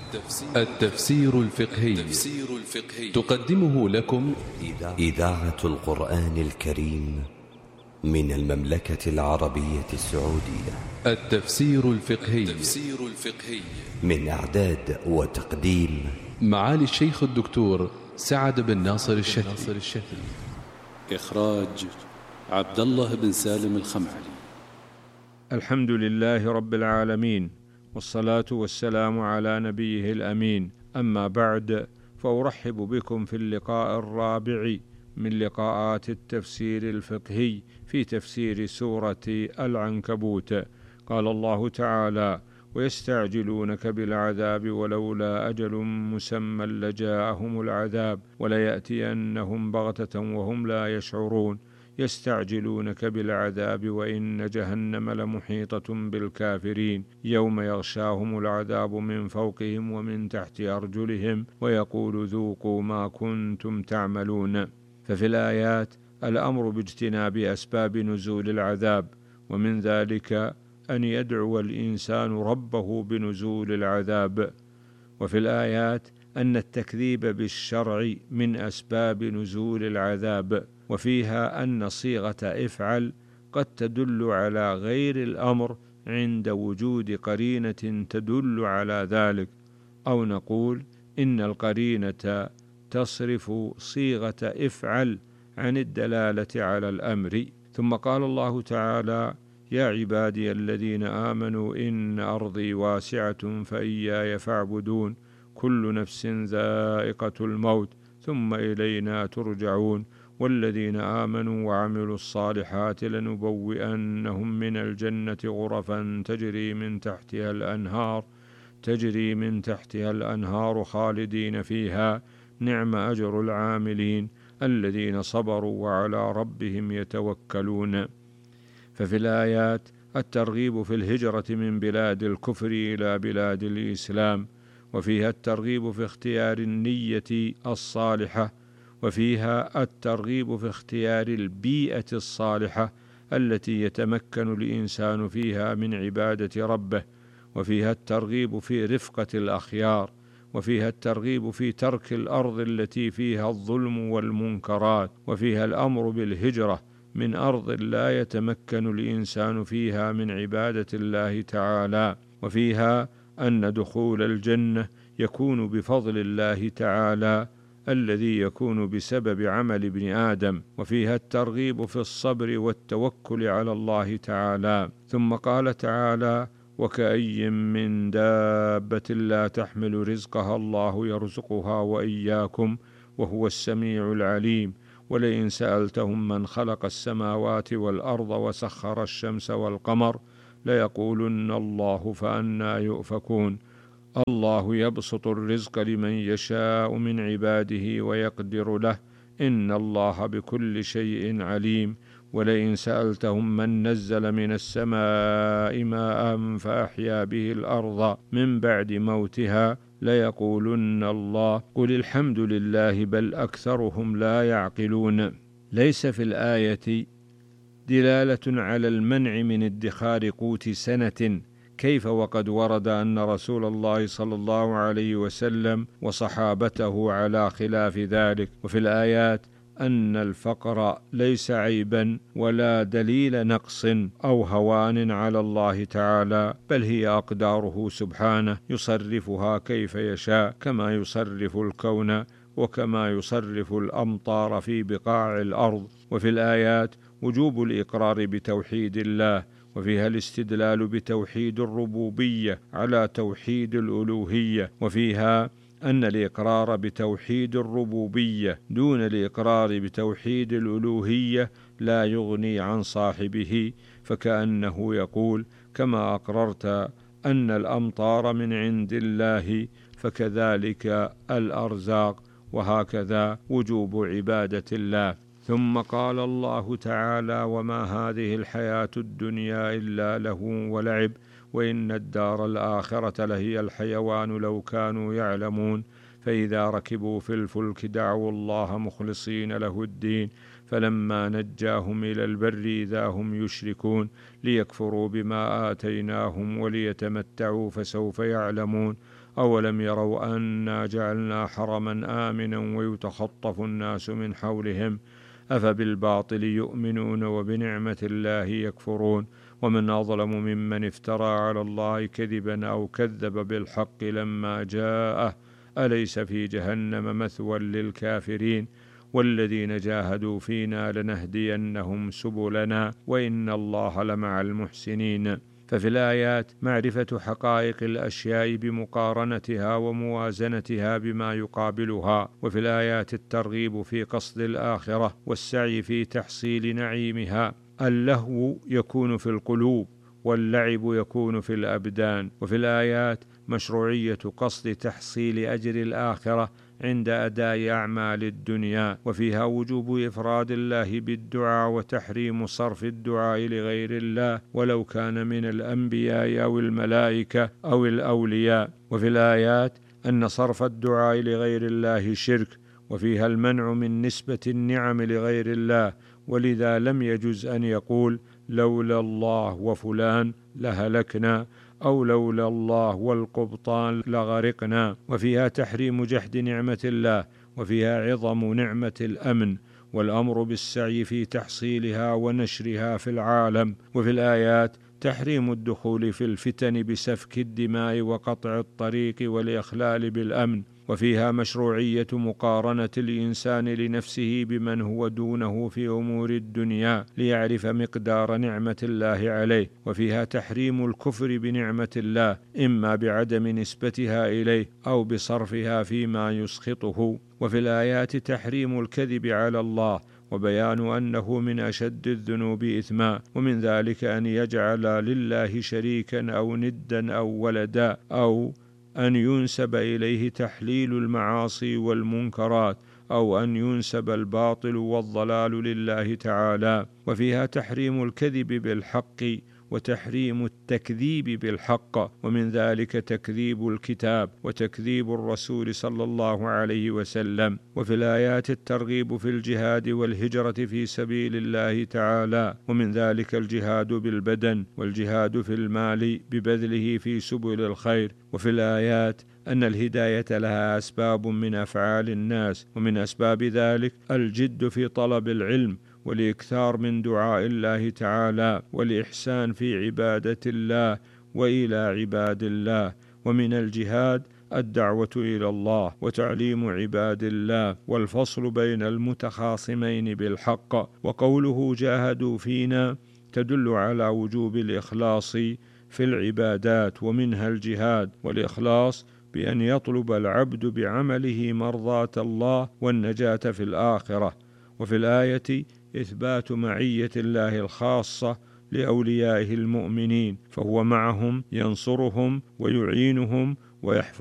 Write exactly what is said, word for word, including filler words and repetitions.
التفسير الفقهي تقدمه لكم إذاعة القرآن الكريم من المملكة العربية السعودية. التفسير الفقهي من إعداد وتقديم معالي الشيخ الدكتور سعد بن ناصر الشتري. إخراج عبد الله بن سالم الخمعلي. الحمد لله رب العالمين، والصلاة والسلام على نبيه الأمين. أما بعد، فأرحب بكم في اللقاء الرابع من لقاءات التفسير الفقهي في تفسير سورة العنكبوت. قال الله تعالى: ويستعجلونك بالعذاب ولولا أجل مسمى لجاءهم العذاب وليأتينهم بغتة وهم لا يشعرون. يستعجلونك بالعذاب وإن جهنم لمحيطة بالكافرين يوم يغشاهم العذاب من فوقهم ومن تحت أرجلهم ويقول ذوقوا ما كنتم تعملون. ففي الآيات الأمر باجتناب أسباب نزول العذاب، ومن ذلك أن يدعو الإنسان ربه بنزول العذاب. وفي الآيات أن التكذيب بالشرع من أسباب نزول العذاب، وفيها أن صيغة افعل قد تدل على غير الأمر عند وجود قرينة تدل على ذلك، أو نقول إن القرينة تصرف صيغة افعل عن الدلالة على الأمر. ثم قال الله تعالى: يا عبادي الذين آمنوا إن أرضي واسعة فإياي فاعبدون كل نفس ذائقة الموت ثم إلينا ترجعون والذين آمنوا وعملوا الصالحات لنبوئنهم من الجنة غرفا تجري من تحتها الأنهار تجري من تحتها الأنهار خالدين فيها نعم أجر العاملين الذين صبروا وعلى ربهم يتوكلون. ففي الآيات الترغيب في الهجرة من بلاد الكفر إلى بلاد الإسلام، وفيها الترغيب في اختيار النية الصالحة، وفيها الترغيب في اختيار البيئة الصالحة التي يتمكن الإنسان فيها من عبادة ربه، وفيها الترغيب في رفقة الأخيار، وفيها الترغيب في ترك الأرض التي فيها الظلم والمنكرات، وفيها الأمر بالهجرة من أرض لا يتمكن الإنسان فيها من عبادة الله تعالى، وفيها أن دخول الجنة يكون بفضل الله تعالى الذي يكون بسبب عمل ابن آدم، وفيها الترغيب في الصبر والتوكل على الله تعالى. ثم قال تعالى: وكأي من دابة لا تحمل رزقها الله يرزقها وإياكم وهو السميع العليم ولئن سألتهم من خلق السماوات والأرض وسخر الشمس والقمر ليقولن الله فأنى يؤفكون. الله يبسط الرزق لمن يشاء من عباده ويقدر له إن الله بكل شيء عليم ولئن سألتهم من نزل من السماء ماء فأحيا به الأرض من بعد موتها ليقولن الله قل الحمد لله بل أكثرهم لا يعقلون. ليس في الآية دلالة على المنع من ادخار قوت سنة، كيف وقد ورد أن رسول الله صلى الله عليه وسلم وصحابته على خلاف ذلك. وفي الآيات أن الفقر ليس عيبا ولا دليل نقص أو هوان على الله تعالى، بل هي أقداره سبحانه يصرفها كيف يشاء، كما يصرف الكون وكما يصرف الأمطار في بقاع الأرض. وفي الآيات وجوب الإقرار بتوحيد الله، وفيها الاستدلال بتوحيد الربوبية على توحيد الألوهية، وفيها أن الإقرار بتوحيد الربوبية دون الإقرار بتوحيد الألوهية لا يغني عن صاحبه، فكأنه يقول: كما أقررت أن الأمطار من عند الله فكذلك الأرزاق، وهكذا وجوب عبادة الله. ثم قال الله تعالى: وما هذه الحياة الدنيا إلا لهو ولعب وإن الدار الآخرة لهي الحيوان لو كانوا يعلمون. فإذا ركبوا في الفلك دعوا الله مخلصين له الدين فلما نجاهم إلى البر إذا هم يشركون ليكفروا بما آتيناهم وليتمتعوا فسوف يعلمون أولم يروا أنا جعلنا حرما آمنا ويتخطف الناس من حولهم أفبالباطل يؤمنون وبنعمة الله يكفرون ومن أظلم ممن افترى على الله كذبا أو كذب بالحق لما جاءه أليس في جهنم مثوى للكافرين والذين جاهدوا فينا لنهدينهم سبلنا وإن الله لمع المحسنين. ففي الآيات معرفة حقائق الأشياء بمقارنتها وموازنتها بما يقابلها، وفي الآيات الترغيب في قصد الآخرة والسعي في تحصيل نعيمها. اللهو يكون في القلوب واللعب يكون في الأبدان. وفي الآيات مشروعية قصد تحصيل أجر الآخرة عند أداء أعمال الدنيا، وفيها وجوب إفراد الله بالدعاء وتحريم صرف الدعاء لغير الله ولو كان من الأنبياء أو الملائكة أو الأولياء. وفي الآيات أن صرف الدعاء لغير الله شرك، وفيها المنع من نسبة النعم لغير الله، ولذا لم يجز أن يقول لولا الله وفلان لهلكنا أو لولا الله والقبطان لغرقنا. وفيها تحريم جحد نعمة الله، وفيها عظم نعمة الأمن والأمر بالسعي في تحصيلها ونشرها في العالم. وفي الآيات تحريم الدخول في الفتن بسفك الدماء وقطع الطريق والإخلال بالأمن. وفيها مشروعية مقارنة الإنسان لنفسه بمن هو دونه في أمور الدنيا ليعرف مقدار نعمة الله عليه. وفيها تحريم الكفر بنعمة الله إما بعدم نسبتها إليه أو بصرفها فيما يسخطه. وفي الآيات تحريم الكذب على الله وبيان أنه من أشد الذنوب إثما، ومن ذلك أن يجعل لله شريكا أو ندا أو ولدا، أو أن ينسب إليه تحليل المعاصي والمنكرات، أو أن ينسب الباطل والضلال لله تعالى. وفيها تحريم الكذب بالحق وتحريم التكذيب بالحق، ومن ذلك تكذيب الكتاب وتكذيب الرسول صلى الله عليه وسلم. وفي الآيات الترغيب في الجهاد والهجرة في سبيل الله تعالى، ومن ذلك الجهاد بالبدن والجهاد في المال ببذله في سبل الخير. وفي الآيات أن الهداية لها أسباب من أفعال الناس، ومن أسباب ذلك الجد في طلب العلم والإكثار من دعاء الله تعالى والإحسان في عبادة الله وإلى عباد الله. ومن الجهاد الدعوة إلى الله وتعليم عباد الله والفصل بين المتخاصمين بالحق. وقوله جاهدوا فينا تدل على وجوب الإخلاص في العبادات، ومنها الجهاد والإخلاص بأن يطلب العبد بعمله مرضاة الله والنجاة في الآخرة. وفي الآية إثبات معية الله الخاصة لأوليائه المؤمنين، فهو معهم ينصرهم ويعينهم ويحفظهم